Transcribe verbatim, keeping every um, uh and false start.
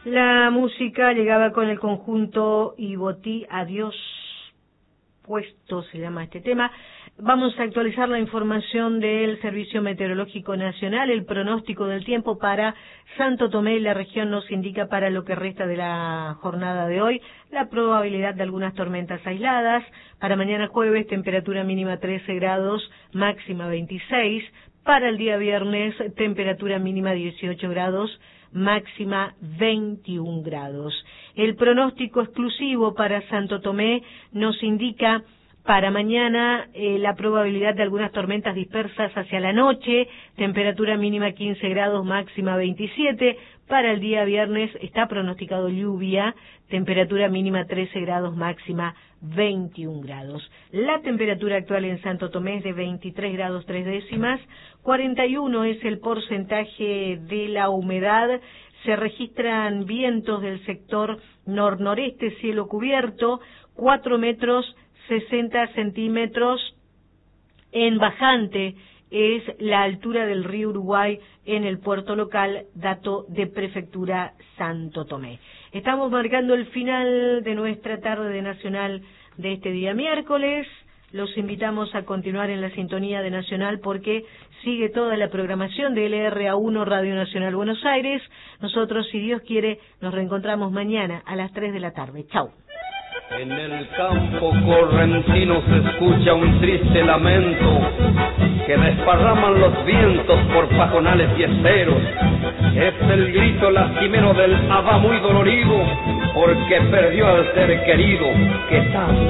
La música llegaba con el conjunto Ibotí, Adiós Puesto, se llama este tema. Vamos a actualizar la información del Servicio Meteorológico Nacional. El pronóstico del tiempo para Santo Tomé y la región nos indica para lo que resta de la jornada de hoy la probabilidad de algunas tormentas aisladas. Para mañana jueves, temperatura mínima trece grados, máxima veintiséis. Para el día viernes, temperatura mínima dieciocho grados, máxima veintiún grados. El pronóstico exclusivo para Santo Tomé nos indica para mañana eh, la probabilidad de algunas tormentas dispersas hacia la noche, temperatura mínima quince grados, máxima veintisiete. Para el día viernes está pronosticado lluvia, temperatura mínima trece grados, máxima veintiún grados. La temperatura actual en Santo Tomé es de veintitrés grados tres décimas, cuarenta y uno es el porcentaje de la humedad. Se registran vientos del sector nor-noreste, cielo cubierto, cuatro metros sesenta centímetros. En bajante es la altura del río Uruguay en el puerto local, dato de Prefectura Santo Tomé. Estamos marcando el final de nuestra tarde de Nacional de este día miércoles. Los invitamos a continuar en la sintonía de Nacional porque sigue toda la programación de L R A uno Radio Nacional Buenos Aires. Nosotros, si Dios quiere, nos reencontramos mañana a las tres de la tarde. Chau. En el campo correntino se escucha un triste lamento que desparraman los vientos por pajonales y esteros. Es el grito lastimero del abá muy dolorido porque perdió al ser querido que tanto